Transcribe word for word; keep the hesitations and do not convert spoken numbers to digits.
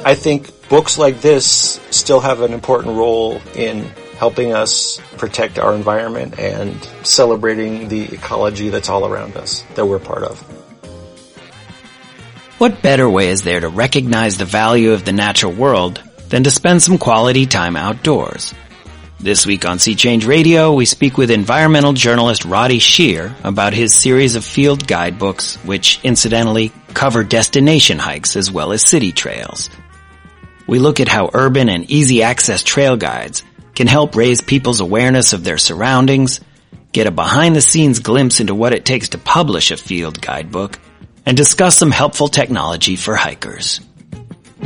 I think books like this still have an important role in helping us protect our environment and celebrating the ecology that's all around us, that we're part of. What better way is there to recognize the value of the natural world than to spend some quality time outdoors? This week on Sea Change Radio, we speak with environmental journalist Roddy Shear about his series of field guidebooks, which incidentally cover destination hikes as well as city trails. We look at how urban and easy access trail guides can help raise people's awareness of their surroundings, get a behind-the-scenes glimpse into what it takes to publish a field guidebook, and discuss some helpful technology for hikers.